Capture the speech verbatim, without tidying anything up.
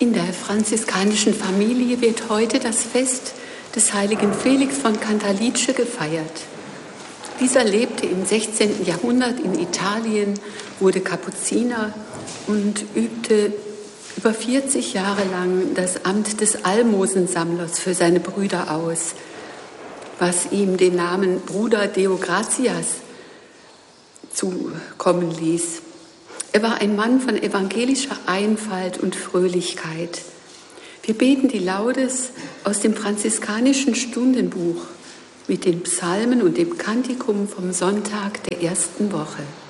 In der franziskanischen Familie wird heute das Fest des heiligen Felix von Cantalice gefeiert. Dieser lebte im sechzehnten Jahrhundert in Italien, wurde Kapuziner und übte über vierzig Jahre lang das Amt des Almosensammlers für seine Brüder aus, was ihm den Namen Bruder Deogracias zukommen ließ. Er war ein Mann von evangelischer Einfalt und Fröhlichkeit. Wir beten die Laudes aus dem franziskanischen Stundenbuch mit den Psalmen und dem Kantikum vom Sonntag der ersten Woche.